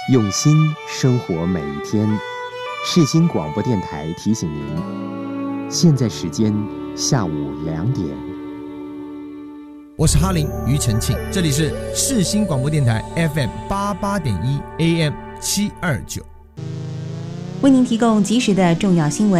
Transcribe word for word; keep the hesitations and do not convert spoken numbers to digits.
用心生活每一天。世新广播电台提醒您，现在时间下午两点。 我是哈林庾澄庆，这里是世新广播电台 F M 八八点一 A M 七二九， 为您提供及时的重要新闻。